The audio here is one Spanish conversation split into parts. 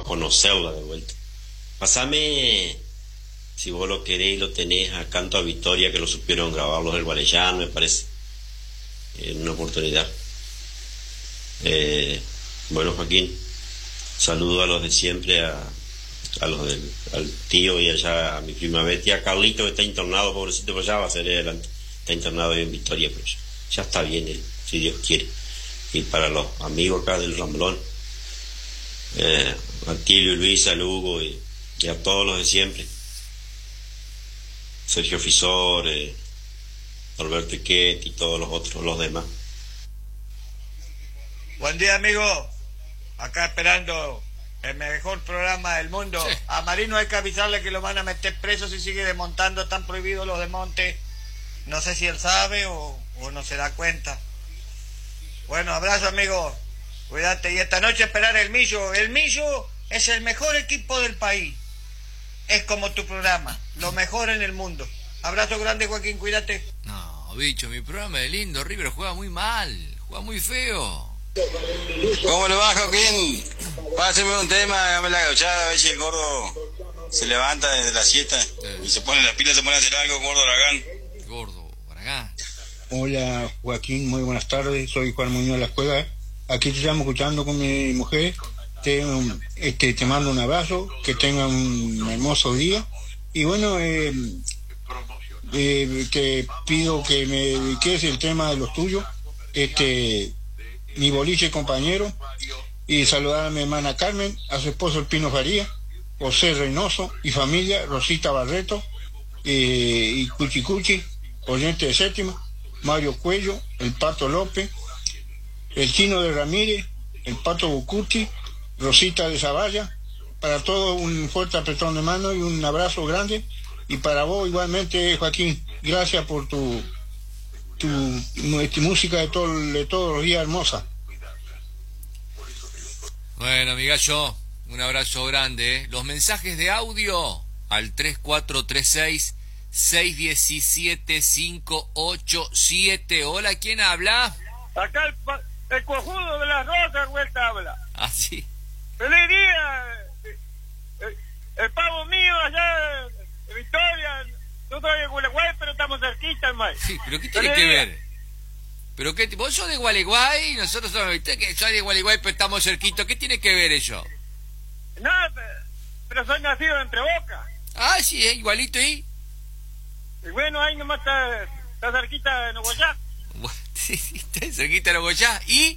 conocerla de vuelta. Pasame, si vos lo querés y lo tenés, a Canto a Victoria, que lo supieron grabar los del Guarellano, me parece, en una oportunidad. Bueno, Joaquín, saludo a los de siempre, al tío y allá a mi prima Betty, a Carlito, que está internado, pobrecito, pero ya va a salir adelante. Está internado ahí en Victoria, pero ya está bien él, si Dios quiere. Y para los amigos acá del Ramblón, a Tilio, Luisa, a Lugo y a todos los de siempre. Sergio Fisor, Alberto Iquet y todos los otros, los demás. Buen día, amigo. Acá esperando el mejor programa del mundo. Sí. A Marino hay que avisarle que lo van a meter preso si sigue desmontando. Están prohibidos los desmontes. No sé si él sabe o no se da cuenta. Bueno, abrazo, amigo. Cuídate. Y esta noche esperar el Millo. El Millo es el mejor equipo del país. Es como tu programa. Lo mejor en el mundo. Abrazo grande, Joaquín. Cuídate. No, bicho, mi programa es lindo. River juega muy mal. Juega muy feo. ¿Cómo le va, Joaquín? Páseme un tema, dame la gauchada, a ver si el gordo se levanta desde la siesta y se pone las pilas, se pone a hacer algo, gordo Aragán. Gordo Aragán. Hola, Joaquín, muy buenas tardes, soy Juan Muñoz de la Escuela. Aquí te estamos escuchando con mi mujer. Te mando un abrazo, que tengan un hermoso día. Y bueno, te pido que me dediques el tema de los tuyos. Mi boliche compañero, y saludar a mi hermana Carmen, a su esposo el Pino Faría, José Reynoso y familia, Rosita Barreto, y Cuchi Cuchi, oyente de séptima, Mario Cuello, el Pato López, el Chino de Ramírez, el Pato Bucuti, Rosita de Zavalla. Para todos un fuerte apretón de mano y un abrazo grande, y para vos igualmente, Joaquín, gracias por tu música de todos los días hermosa. Bueno, amigallo, un abrazo grande. Los mensajes de audio al 3436-617-587. Hola, ¿quién habla? Acá el cojudo de las rosas, vuelta habla. Ah, sí. ¡Feliz día! El pavo mío allá en Victoria. Yo soy de Gualeguay, pero estamos cerquita, hermano. Sí, pero ¿qué tiene que ver? ¿Pero qué? ¿Vos sos de Gualeguay y nosotros somos que soy de Gualeguay, pero estamos cerquitos? ¿Qué tiene que ver eso? No, pero soy nacido entre Boca. Ah, sí, igualito ahí. Y bueno, ahí nomás está cerquita de Nogoyá. Sí, está cerquita de Nogoyá. ¿Y?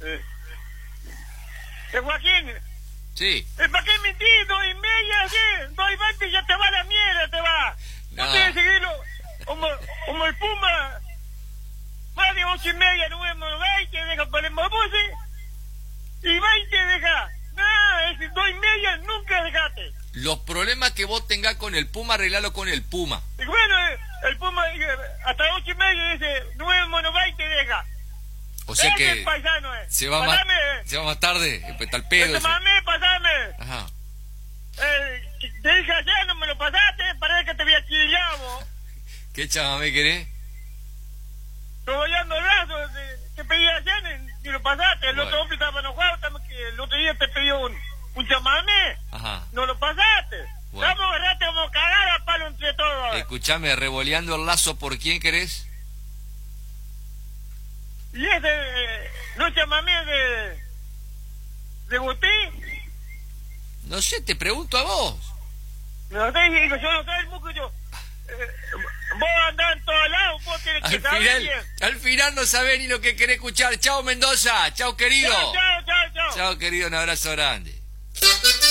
Joaquín. Sí. ¿Para qué mentir? 2:30, sí. 2:20 y ya te va la mierda, te va. No tienes que seguirlo como el Puma. Más de 8:30, 9:20, deja por el mobuse. Y 20 deja. No, es 2:30, nunca dejaste. Los problemas que vos tengas con el Puma, arreglalo con el Puma. Y bueno, el Puma hasta 8:30 dice 9:20 deja. O sea que el paisano, se va más tarde, está el pedo. Pasame. Ajá. Te dije ayer, no me lo pasaste, parece que te había chillado. ¿Qué chamamé querés? Robollando el brazo, te pedí ayer y lo pasaste. El otro hombre estaba enojado, el otro día te pidió un chamamé. Ajá. No lo pasaste. Bueno. Vamos a agarrarte, vamos a cagar a palo entre todos. Escuchame, revoleando el lazo, ¿por quién querés? Y ese, no chamamé de Guti. No sé, te pregunto a vos. No sé, digo, yo no sé el muco, yo. Vos andás en todos lados, vos tienes que saber bien. Al final no sabés ni lo que querés escuchar. Chao, Mendoza. Chao, querido. Chao. Chao, querido, un abrazo grande.